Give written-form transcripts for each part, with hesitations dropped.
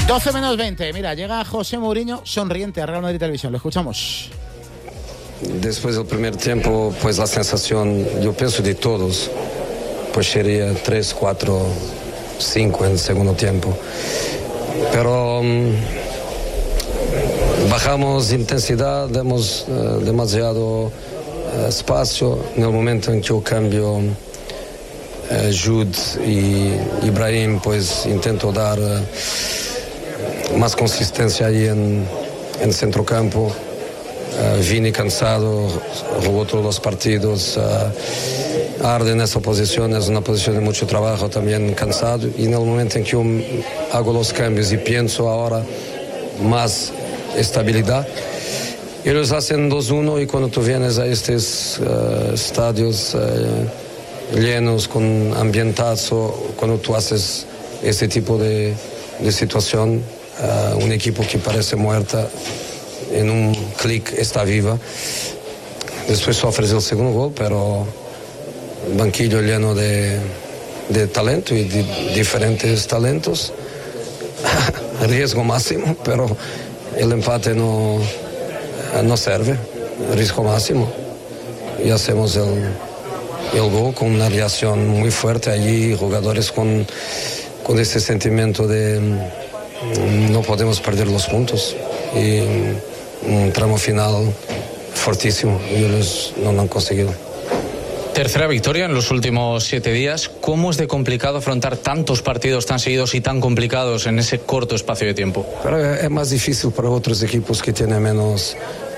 12 menos 20. Mira, llega José Mourinho sonriente a Real Madrid Televisión. Lo escuchamos. Después del primer tiempo, pues la sensación, yo pienso de todos, pues sería 3, 4, 5 en el segundo tiempo. Pero bajamos intensidad, damos demasiado espacio. En el momento en que yo cambio Jude y Ibrahim, pues intento dar más consistencia ahí en centrocampo. Vini cansado, jugó todos los partidos, arde en esa posición, es una posición de mucho trabajo, también cansado, y en el momento en que yo hago los cambios y pienso ahora más estabilidad, ellos hacen 2-1, y cuando tú vienes a estos estadios llenos, con ambientazo, cuando tú haces este tipo de situación, un equipo que parece muerta, en un clic está viva. Después sufres el segundo gol, pero banquillo lleno de talento y de diferentes talentos. Riesgo máximo, pero el empate no sirve. Riesgo máximo. Y hacemos el gol con una reacción muy fuerte allí, jugadores con ese sentimiento de no podemos perder los puntos. Y un tramo final fortísimo y ellos no lo han conseguido. Tercera victoria en los últimos 7 días. ¿Cómo es de complicado afrontar tantos partidos tan seguidos y tan complicados en ese corto espacio de tiempo? Pero es más difícil para otros equipos que tienen menos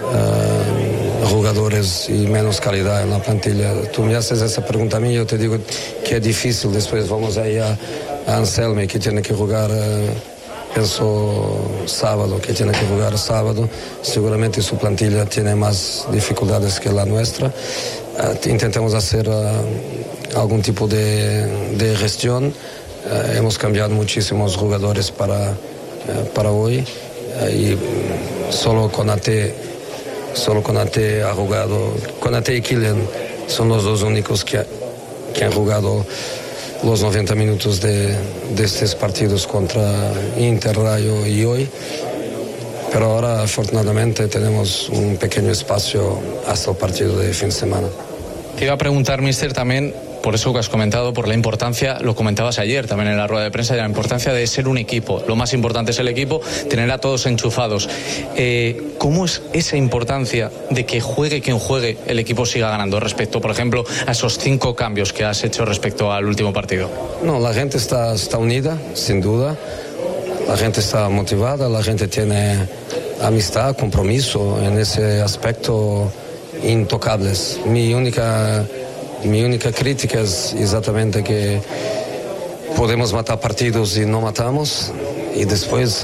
jugadores y menos calidad en la plantilla. Tú me haces esa pregunta a mí, yo te digo que es difícil. Después vamos ahí a Anselmi, que tiene que jugar pienso sábado, que tiene que jugar sábado. Seguramente su plantilla tiene más dificultades que la nuestra. Intentamos hacer algún tipo de gestión. Hemos cambiado muchísimos jugadores para hoy, y solo Konaté ha jugado. Konaté y Kylian son los dos únicos que han jugado los 90 minutos de estos partidos contra Inter, Rayo y hoy. Pero ahora, afortunadamente, tenemos un pequeño espacio hasta el partido de fin de semana. Te iba a preguntar, míster, también, por eso que has comentado, por la importancia, lo comentabas ayer también en la rueda de prensa, de la importancia de ser un equipo. Lo más importante es el equipo, tener a todos enchufados. ¿Cómo es esa importancia de que juegue quien juegue, el equipo siga ganando, respecto, por ejemplo, a esos 5 cambios que has hecho respecto al último partido? No, la gente está unida, sin duda. La gente está motivada, la gente tiene amistad, compromiso, en ese aspecto intocables. Mi única crítica es exactamente que podemos matar partidos y no matamos, y después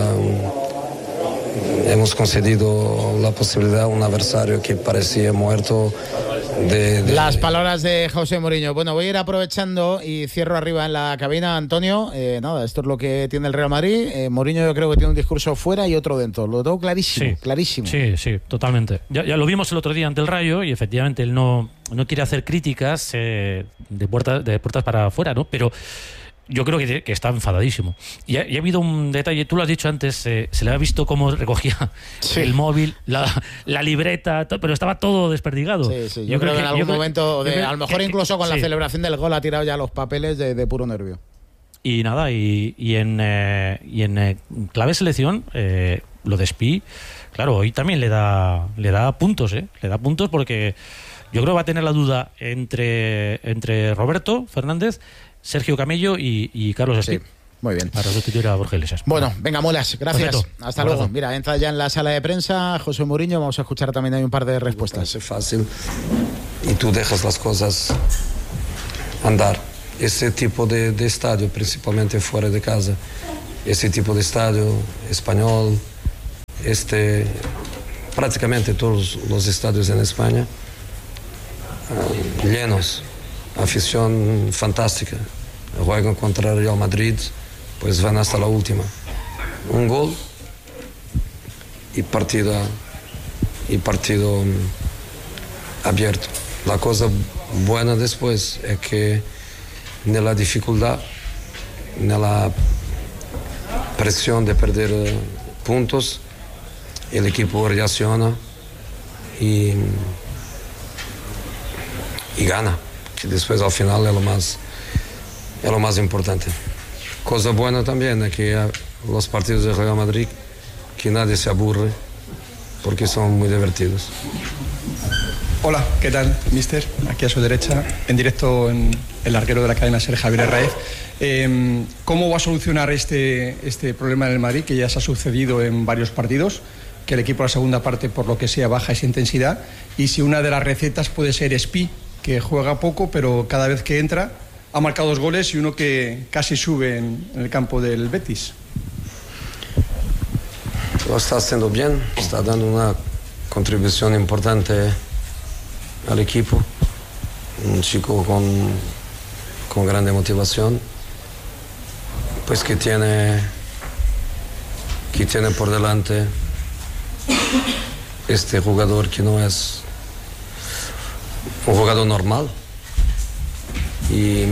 hemos concedido la posibilidad a un adversario que parecía muerto. Las palabras de José Mourinho. Bueno, voy a ir aprovechando y cierro arriba en la cabina, Antonio. Nada, esto es lo que tiene el Real Madrid. Mourinho, yo creo que tiene un discurso fuera y otro dentro. Lo tengo clarísimo, sí, clarísimo. Sí, totalmente. Ya lo vimos el otro día ante el Rayo, y efectivamente él no quiere hacer críticas de puertas para afuera, ¿no? Pero yo creo que está enfadadísimo. Y ha habido un detalle, tú lo has dicho antes, se le ha visto cómo recogía el móvil, la libreta, pero estaba todo desperdigado. Sí. Yo creo que en algún momento, a lo mejor incluso con la celebración del gol, ha tirado ya los papeles de puro nervio. Y nada, y en clave selección, lo de Spi, claro, hoy también le da puntos, le da puntos, porque yo creo que va a tener la duda entre Roberto Fernández, Sergio Camello y Carlos Espí. Sí, muy bien. Para sustituir a Borja Iglesias. Bueno, venga, Muelas, gracias. Perfecto. Hasta luego. Mira, entra ya en la sala de prensa José Mourinho. Vamos a escuchar también ahí un par de respuestas. Es fácil y tú dejas las cosas andar. Ese tipo de estadio, principalmente fuera de casa, ese tipo de estadio español, prácticamente todos los estadios en España, llenos, afición fantástica. Juegan contra el Real Madrid, pues van hasta la última. Un gol y partido abierto. La cosa buena después es que en la dificultad, en la presión de perder puntos, el equipo reacciona y gana, que después al final es lo más importante. Cosa buena también es que los partidos de Real Madrid, que nadie se aburre, porque son muy divertidos. Hola, ¿qué tal, mister? Aquí a su derecha, en directo en el larguero de la cadena SER, Javier Herráez. ¿Cómo va a solucionar este problema en el Madrid, que ya se ha sucedido en varios partidos? Que el equipo a la segunda parte, por lo que sea, baja esa intensidad. Y si una de las recetas puede ser Espí, que juega poco, pero cada vez que entra ha marcado 2 goles y uno que casi sube en el campo del Betis. Lo está haciendo bien, está dando una contribución importante al equipo, un chico con grande motivación, pues que tiene por delante este jugador que no es un jugador normal, y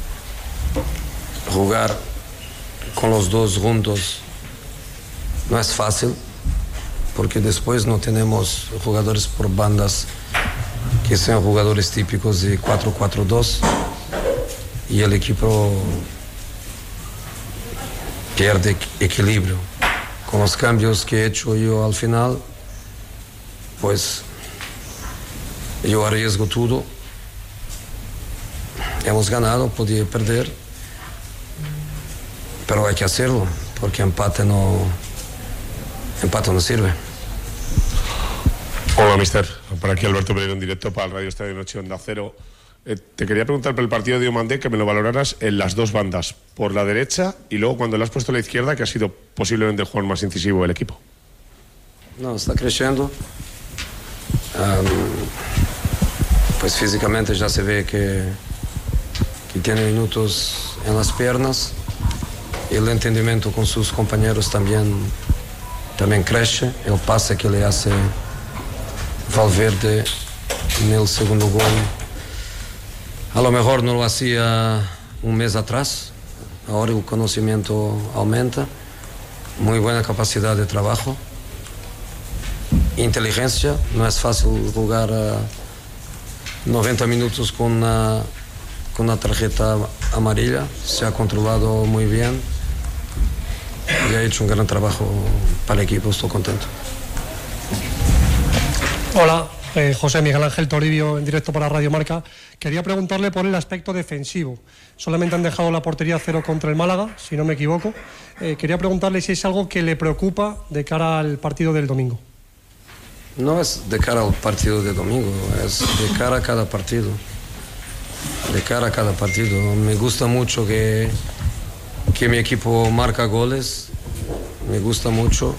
jugar con los dos juntos no es fácil, porque después no tenemos jugadores por bandas que sean jugadores típicos de 4-4-2, y el equipo pierde equilibrio. Con los cambios que he hecho yo al final, pues yo arriesgo todo. Hemos ganado, podía perder, pero hay que hacerlo, porque empate no sirve. Hola, mister. Por aquí Alberto Pereiro en directo para el Radio Estadio Noche Onda Cero. Te quería preguntar por el partido de Diomandé, que me lo valoraras en las dos bandas, por la derecha y luego cuando le has puesto a la izquierda, que ha sido posiblemente el jugador más incisivo del equipo. No, está creciendo. Pues físicamente ya se ve que tiene minutos en las piernas, y el entendimiento con sus compañeros también crece. El pase que le hace Valverde en el segundo gol, a lo mejor no lo hacía un mes atrás, ahora el conocimiento aumenta, muy buena capacidad de trabajo, inteligencia. No es fácil jugar 90 minutos con una tarjeta amarilla, se ha controlado muy bien y ha hecho un gran trabajo para el equipo, estoy contento. Hola, José Miguel Ángel Toribio en directo para Radio Marca. Quería preguntarle por el aspecto defensivo. Solamente han dejado la portería 0 contra el Málaga, si no me equivoco. Quería preguntarle si es algo que le preocupa de cara al partido del domingo. No es de cara al partido de domingo, es de cara a cada partido. De cara a cada partido. Me gusta mucho que mi equipo marca goles. Me gusta mucho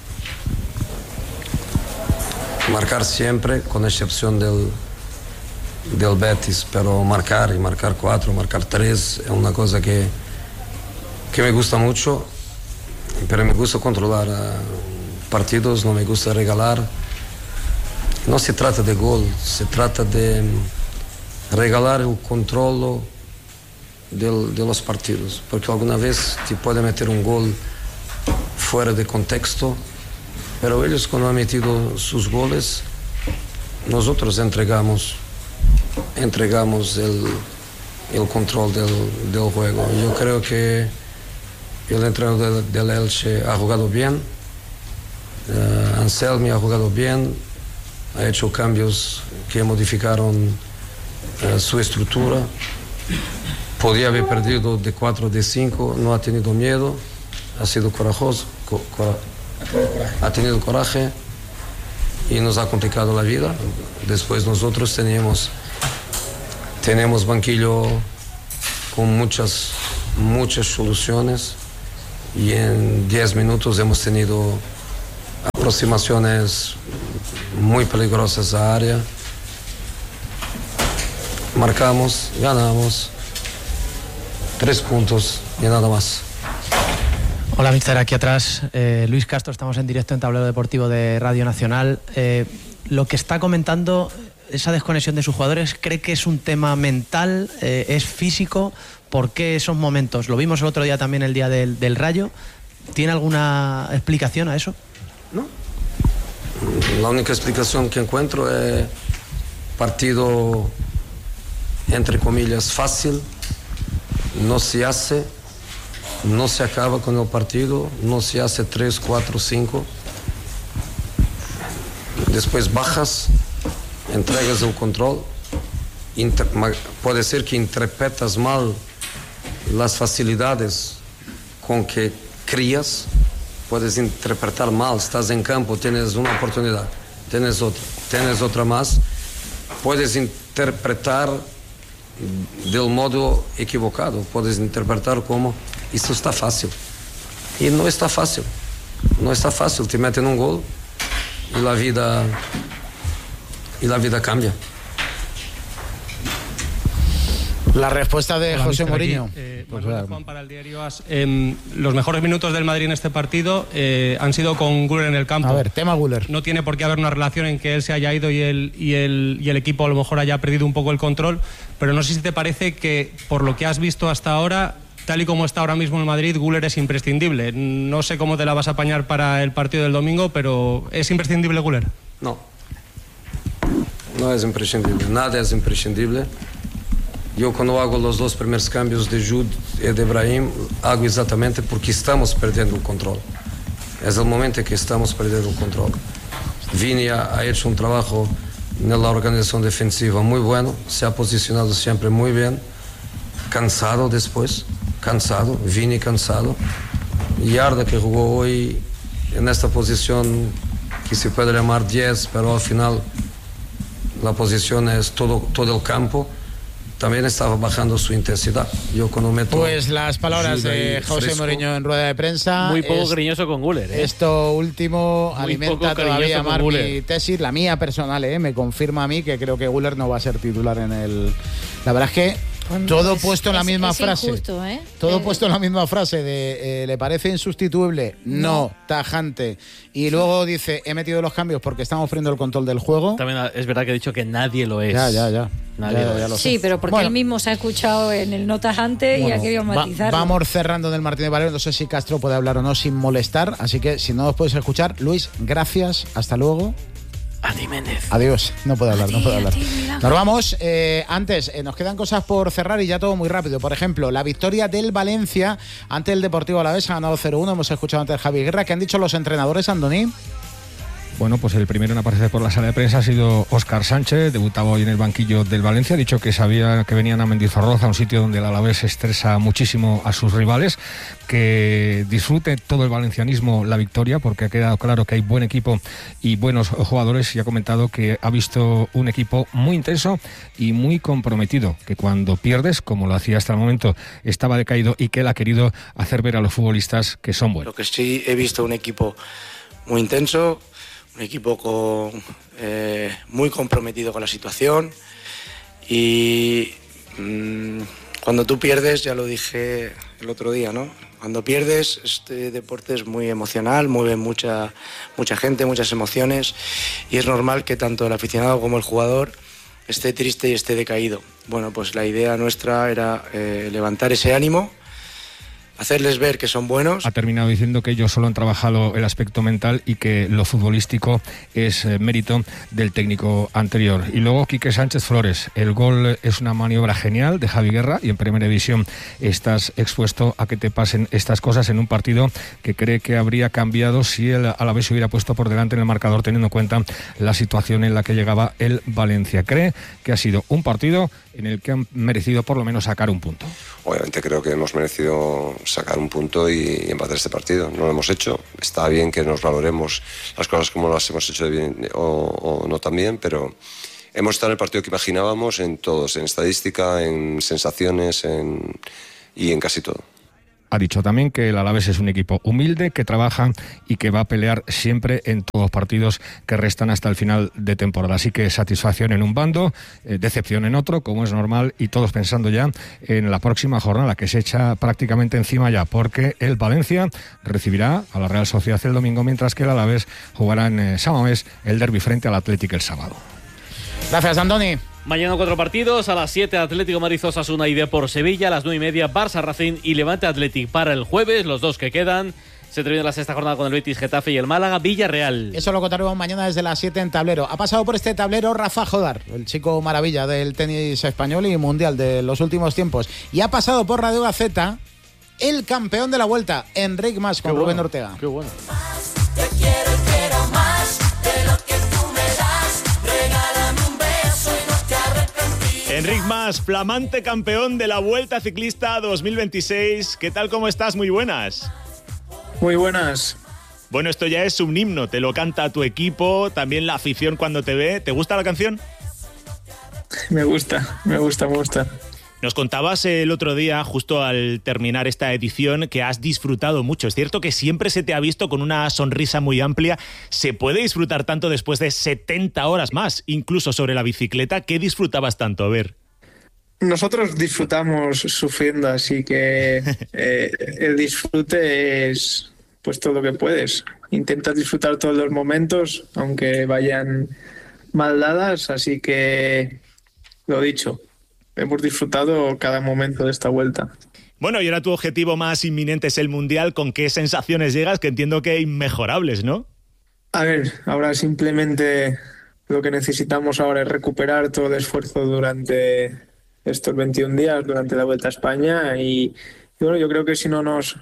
marcar siempre, con excepción del Betis, pero marcar 4, marcar 3 es una cosa que me gusta mucho, pero me gusta controlar partidos, no me gusta regalar. No se trata de gol, se trata de regalar el control de los partidos, porque alguna vez te puede meter un gol fuera de contexto, pero ellos cuando han metido sus goles, nosotros entregamos el control del juego. Yo creo que el entrenador del Elche ha jugado bien, Anselmi ha jugado bien, ha hecho cambios que modificaron su estructura. Podía haber perdido de 4, de 5, no ha tenido miedo, ha sido corajoso, ha tenido coraje y nos ha complicado la vida. Después nosotros tenemos banquillo con muchas soluciones, y en 10 minutos hemos tenido aproximaciones muy peligrosas a área. Marcamos, ganamos, 3 puntos y nada más. Hola, mister, aquí atrás Luis Castro, estamos en directo en Tablero Deportivo de Radio Nacional. Lo que está comentando, esa desconexión de sus jugadores, ¿cree que es un tema mental, es físico? ¿Por qué esos momentos? Lo vimos el otro día también, el día del Rayo. ¿Tiene alguna explicación a eso? No. La única explicación que encuentro es partido, entre comillas, fácil. No se hace, no se acaba con el partido, no se hace 3, 4, 5. Después bajas, entregas el control. Puede ser que interpretas mal las facilidades con que crías, puedes interpretar mal, estás en campo, tienes una oportunidad, tienes otra más, puedes interpretar del modo equivocado, puedes interpretar como esto está fácil, y no está fácil, te meten un gol y la vida cambia. La respuesta de José Mourinho. Juan, para el diario AS, los mejores minutos del Madrid en este partido han sido con Güler en el campo. A ver, tema Güler. No tiene por qué haber una relación en que él se haya ido y el equipo a lo mejor haya perdido un poco el control, pero no sé si te parece que, por lo que has visto hasta ahora, tal y como está ahora mismo el Madrid, Güler es imprescindible. No sé cómo te la vas a apañar para el partido del domingo, pero ¿es imprescindible Güler? No es imprescindible, nada es imprescindible. Yo cuando hago los 2 primeros cambios de Jude y de Brahim, hago exactamente porque estamos perdiendo el control. Es el momento en que estamos perdiendo el control. Vini ha hecho un trabajo en la organización defensiva muy bueno, se ha posicionado siempre muy bien, cansado después, Vini cansado. Y Arda, que jugó hoy en esta posición que se puede llamar 10, pero al final la posición es todo el campo, también estaba bajando su intensidad. Yo cuando meto... Pues las palabras de José Mourinho en rueda de prensa. Muy poco cariñoso con Güler, ¿eh? Esto último Muy alimenta todavía más mi tesis, la mía personal, me confirma a mí que creo que Güler no va a ser titular en el... La verdad es que todo puesto en la misma frase. Injusto, ¿eh? Todo puesto en la misma frase de ¿le parece insustituible? No, tajante. Y luego dice, he metido los cambios porque estamos perdiendo el control del juego. También es verdad que he dicho que nadie lo es. Ya. Nadie lo sí, sé. pero porque él mismo se ha escuchado en el no tajante y ha querido matizarlo. Vamos cerrando en el Martínez Valero. No sé si Castro puede hablar o no sin molestar. Así que si no os podéis escuchar, Luis, gracias. Hasta luego. Adi Méndez. Adiós. No puedo hablar. Nos vamos. Antes, nos quedan cosas por cerrar y ya todo muy rápido. Por ejemplo, la victoria del Valencia ante el Deportivo Alavés, ha ganado 0-1. Hemos escuchado antes a Javi Guerra. ¿Qué han dicho los entrenadores, Andoni? Bueno, pues el primero en aparecer por la sala de prensa ha sido Óscar Sánchez, debutaba hoy en el banquillo del Valencia, ha dicho que sabía que venían a Mendizorroza, un sitio donde el Alavés estresa muchísimo a sus rivales, que disfrute todo el valencianismo la victoria, porque ha quedado claro que hay buen equipo y buenos jugadores, y ha comentado que ha visto un equipo muy intenso y muy comprometido, que cuando pierdes, como lo hacía hasta el momento, estaba decaído, y que él ha querido hacer ver a los futbolistas que son buenos. Lo que sí he visto un equipo muy intenso, un equipo muy comprometido con la situación, y cuando tú pierdes, ya lo dije el otro día, ¿no? Cuando pierdes, este deporte es muy emocional, mueve mucha gente, muchas emociones, y es normal que tanto el aficionado como el jugador esté triste y esté decaído. Bueno, pues la idea nuestra era levantar ese ánimo, hacerles ver que son buenos. Ha terminado diciendo que ellos solo han trabajado el aspecto mental y que lo futbolístico es mérito del técnico anterior. Y luego Quique Sánchez Flores, el gol es una maniobra genial de Javi Guerra, y en Primera División estás expuesto a que te pasen estas cosas en un partido que cree que habría cambiado si el Alavés se hubiera puesto por delante en el marcador, teniendo en cuenta la situación en la que llegaba el Valencia. Cree que ha sido un partido en el que han merecido por lo menos sacar un punto. Obviamente creo que hemos merecido sacar un punto y empatar este partido. No lo hemos hecho. Está bien que nos valoremos las cosas como las hemos hecho de bien o no tan bien, pero hemos estado en el partido que imaginábamos en todos, en estadística, en sensaciones y en casi todo. Ha dicho también que el Alavés es un equipo humilde, que trabaja y que va a pelear siempre en todos los partidos que restan hasta el final de temporada. Así que satisfacción en un bando, decepción en otro, como es normal, y todos pensando ya en la próxima jornada, que se echa prácticamente encima ya, porque el Valencia recibirá a la Real Sociedad el domingo, mientras que el Alavés jugará en Samamés el derbi frente al Athletic el sábado. Gracias, Andoni. Mañana 4 partidos, a las 7 Atlético Madrid, Osasuna y Depor Sevilla, a las 9:30 Barça Racing y Levante Athletic para el jueves, los dos que quedan. Se termina la sexta jornada con el Betis, Getafe y el Málaga, Villarreal. Eso lo contaremos mañana desde las 7 en Tablero. Ha pasado por este tablero Rafa Jodar, el chico maravilla del tenis español y mundial de los últimos tiempos. Y ha pasado por Radio Gaceta el campeón de la Vuelta, Enric Mas, con Rubén Ortega. Qué bueno. Te quiero más de lo que tú me das. Regálame un beso y no te arrepentirás. Enric Mas, flamante campeón de la Vuelta Ciclista 2026. ¿Qué tal, cómo estás? Muy buenas. Muy buenas. Bueno, esto ya es un himno, te lo canta tu equipo, también la afición cuando te ve. ¿Te gusta la canción? Me gusta. Nos contabas el otro día, justo al terminar esta edición, que has disfrutado mucho. Es cierto que siempre se te ha visto con una sonrisa muy amplia. ¿Se puede disfrutar tanto después de 70 horas más, incluso sobre la bicicleta? ¿Qué disfrutabas tanto? A ver. Nosotros disfrutamos sufriendo, así que el disfrute es pues todo lo que puedes. Intentas disfrutar todos los momentos, aunque vayan mal dadas, así que lo dicho. Hemos disfrutado cada momento de esta vuelta. Bueno, y ahora tu objetivo más inminente es el Mundial. ¿Con qué sensaciones llegas? Que entiendo que inmejorables, ¿no? A ver, ahora simplemente lo que necesitamos ahora es recuperar todo el esfuerzo durante estos 21 días, durante la Vuelta a España. Y bueno, yo creo que si no nos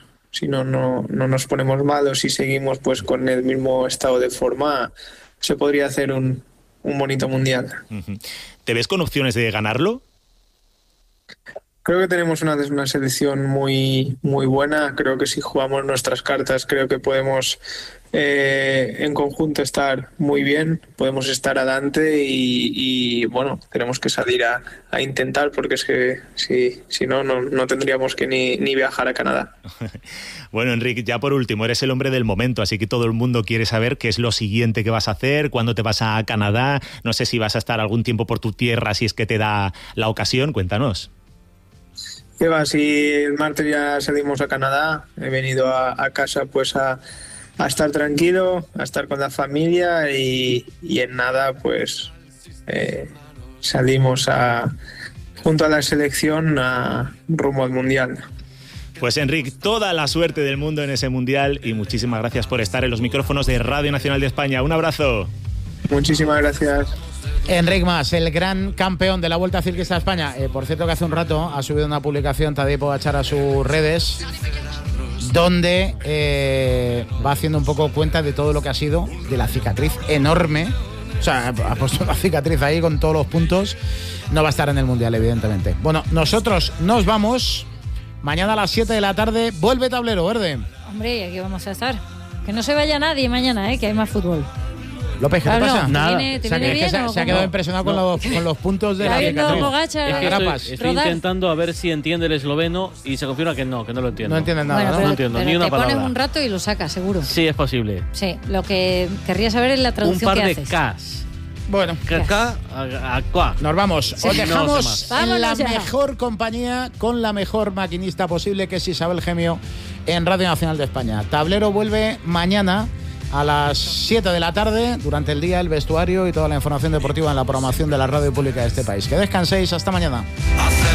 ponemos mal o si seguimos pues con el mismo estado de forma, se podría hacer un bonito Mundial. ¿Te ves con opciones de ganarlo? Creo que tenemos una selección muy, muy buena. Creo que si jugamos nuestras cartas, creo que podemos en conjunto estar muy bien. Podemos estar adelante y bueno, tenemos que salir a intentar, porque es que si no tendríamos que ni viajar a Canadá. Bueno, Enric, ya por último, eres el hombre del momento, así que todo el mundo quiere saber qué es lo siguiente que vas a hacer, cuándo te vas a Canadá. No sé si vas a estar algún tiempo por tu tierra, si es que te da la ocasión. Cuéntanos. ¿Qué va? Si el martes ya salimos a Canadá, he venido a casa pues a estar tranquilo, a estar con la familia y en nada pues salimos junto a la selección rumbo al Mundial. Pues Enric, toda la suerte del mundo en ese Mundial y muchísimas gracias por estar en los micrófonos de Radio Nacional de España. Un abrazo. Muchísimas gracias. Enric Mas, el gran campeón de la Vuelta Ciclista a España. Por cierto, que hace un rato ha subido una publicación Tadej Pogačar a sus redes, donde va haciendo un poco cuenta de todo lo que ha sido, de la cicatriz enorme. O sea, ha puesto una cicatriz ahí con todos los puntos. No va a estar en el Mundial, evidentemente. Bueno, nosotros nos vamos. Mañana a las 7 de la tarde vuelve Tablero Verde. Hombre, ¿y aquí vamos a estar? Que no se vaya nadie mañana, que hay más fútbol. López, ¿qué te pasa? Nada. ¿Te viene bien, se ha quedado impresionado con los puntos de la cicatriz. Estoy intentando a ver si entiende el esloveno y se confirma que no lo entiendo. No entiende nada, bueno, ¿no? No entiendo ni una palabra. Te pones un rato y lo sacas, seguro. Sí, es posible. Sí, lo que querría saber es la traducción que haces. Un par de Ks. Bueno, nos vamos. Os dejamos en la mejor compañía, con la mejor maquinista posible, que es Isabel Gemio, en Radio Nacional de España. Tablero vuelve mañana a las 7 de la tarde, durante el día, el vestuario y toda la información deportiva en la programación de la radio pública de este país. Que descanséis, hasta mañana.